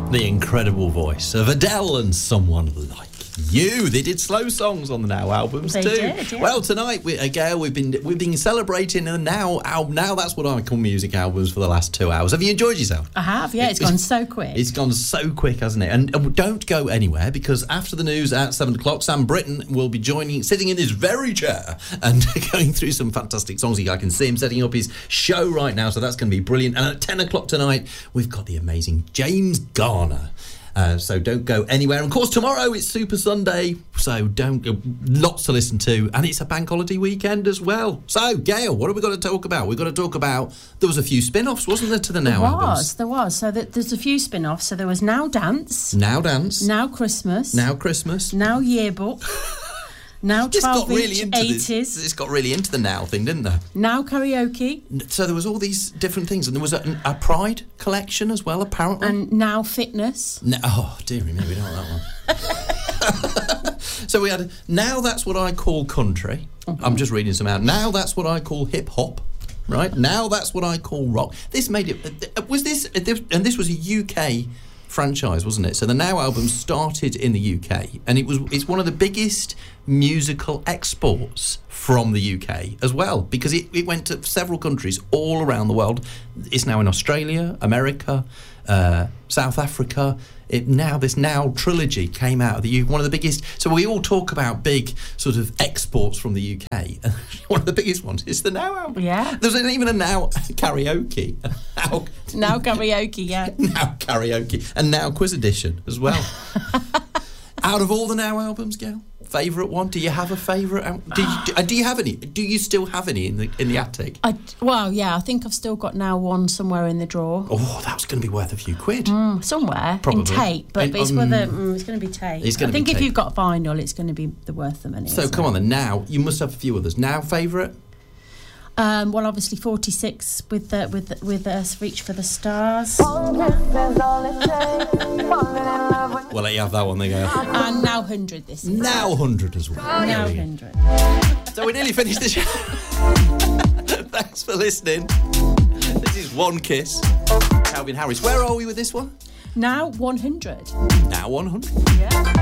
The incredible voice of Adele and Someone Like You. They did slow songs on the Now albums They too. did, yeah. Well, tonight, Gail, we've been celebrating the Now album. Now That's What I Call Music albums for the last 2 hours. Have you enjoyed yourself? I have, yeah. It's gone so quick. It's gone so quick, hasn't it? And don't go anywhere, because after the news at 7 o'clock, Sam Britton will be sitting in his very chair and going through some fantastic songs. I can see him setting up his show right now, so that's going to be brilliant. And at 10 o'clock tonight, we've got the amazing James Garner. So don't go anywhere. And of course, tomorrow it's Super Sunday, so lots to listen to, and it's a bank holiday weekend as well. So, Gail, what have we got to talk about? We've got to talk about, there was a few spin-offs, wasn't there, to the Now albums? There was. So there's a few spin-offs. So there was Now Dance. Now Dance. Now Christmas. Now Christmas. Now Yearbook. Now 12-inch 80s. It's got really into the Now thing, didn't there? Now Karaoke. So there was all these different things, and there was a Pride collection as well, apparently. And Now Fitness. Oh, dearie me, we don't want that one. So we had Now That's What I Call Country. Mm-hmm. I'm just reading some out. Now That's What I Call Hip Hop. Right? Now That's What I Call Rock. This made it... And this was a UK franchise, wasn't it? So the Now album started in the UK, and it's one of the biggest musical exports from the UK as well, because it went to several countries all around the world. It's now in Australia, America, South Africa. This Now trilogy came out of the UK, one of the biggest. So we all talk about big sort of exports from the UK, and one of the biggest ones is the Now album. Yeah. There's even a Now Karaoke. Now Karaoke, yeah. Now Karaoke, and Now Quiz Edition as well. Out of all the Now albums, Gail, favourite one? Do you have a favourite? Do you have any? Do you still have any in the attic? I think I've still got Now one somewhere in the drawer. Oh, that's going to be worth a few quid. Somewhere. Probably. In tape, but it's it's going to be tape. I think if you've got vinyl, it's going to be worth the money. So come on then, Now, you must have a few others. Now favourite? Well, obviously 46 with us, Reach for the Stars. Well, let you have that one there, Gail. And Now 100 this year. Now 100 as well. Now 100. So we nearly finished the show. Thanks for listening. This is One Kiss. Calvin Harris. Where are we with this one? Now 100. Now 100. Yeah.